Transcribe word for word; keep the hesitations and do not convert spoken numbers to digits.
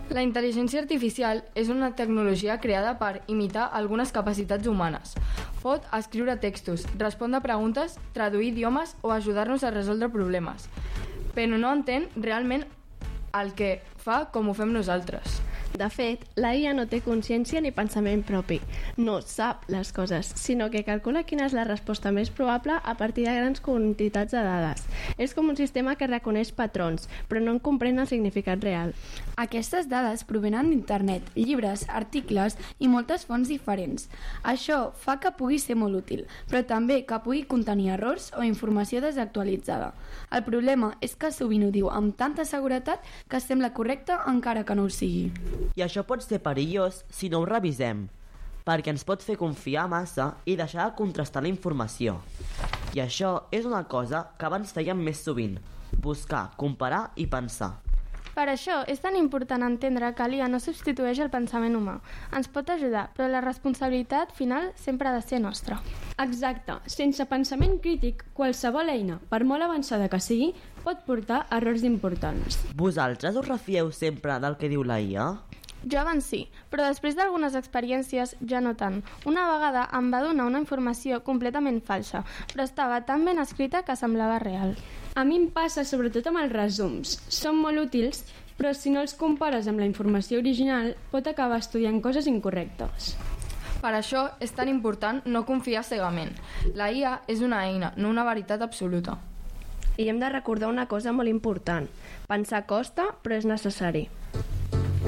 La intel·ligència artificial és una tecnologia creada per imitar algunes capacitats humanes. Pot escriure textos, respondre preguntes, traduir idiomes o ajudar-nos a resoldre problemes, però no entén realment el que fa com ho fem nosaltres. De fet, la I A no té consciència ni pensament propi. No sap les coses, sinó que calcula quina és la resposta més probable a partir de grans quantitats de dades. És com un sistema que reconeix patrons, però no en comprèn el significat real. Aquestes dades provenen d'internet, llibres, articles i moltes fonts diferents. Això fa que pugui ser molt útil, però també que pugui contenir errors o informació desactualitzada. El problema és que sovint ho diu amb tanta seguretat que sembla correcte encara que no ho sigui. I això pot ser perillós si no ho revisem, perquè ens pot fer confiar massa i deixar de contrastar la informació. I això és una cosa que abans fèiem més sovint, buscar, comparar i pensar. Per això és tan important entendre que l'I A no substitueix el pensament humà. Ens pot ajudar, però la responsabilitat final sempre ha de ser nostra. Exacte. Sense pensament crític, qualsevol eina, per molt avançada que sigui, pot portar errors importants. Vosaltres us refieu sempre del que diu la I A? Jo abans sí, però després d'algunes experiències ja no tant. Una vegada em va donar una informació completament falsa, però estava tan ben escrita que semblava real. A mi em passa sobretot amb els resums. Són molt útils, però si no els compares amb la informació original, pot acabar estudiant coses incorrectes. Per això és tan important no confiar cegament. La I A és una eina, no una veritat absoluta. I hem de recordar una cosa molt important. Pensar costa, però és necessari.